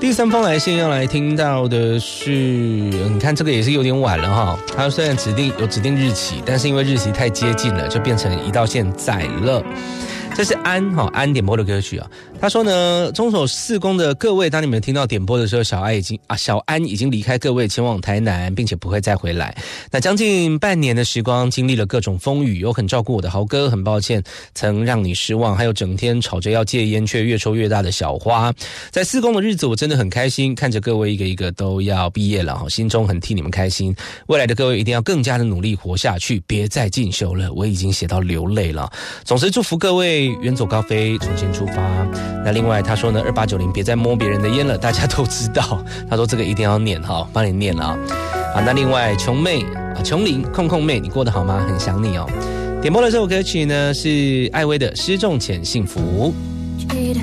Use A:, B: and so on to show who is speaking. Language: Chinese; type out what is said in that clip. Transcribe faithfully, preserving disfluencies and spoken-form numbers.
A: 第三封来信要来听到的是，你看这个也是有点晚了哈。它虽然指定有指定日期，但是因为日期太接近了，就变成移到现在了。这是安哈安点播的歌曲啊。他说呢，中守四公的各位，当你们听到点播的时候，小安已经啊小安已经离开各位，前往台南，并且不会再回来。那将近半年的时光，经历了各种风雨，有很照顾我的豪哥，很抱歉曾让你失望，还有整天吵着要戒烟却越抽越大的小花。在四公的日子，我真的很开心，看着各位一个一个都要毕业了，心中很替你们开心。未来的各位一定要更加的努力活下去，别再进修了，我已经写到流泪了。总之祝福各位远走高飞，重新出发。那另外他说呢，二八九零别再摸别人的烟了，大家都知道。他说这个一定要念哈，帮你念了啊。好，那另外琼妹啊，琼玲控控妹，你过得好吗？很想你哦。点播的这首歌曲呢是艾薇的《失重前幸福》。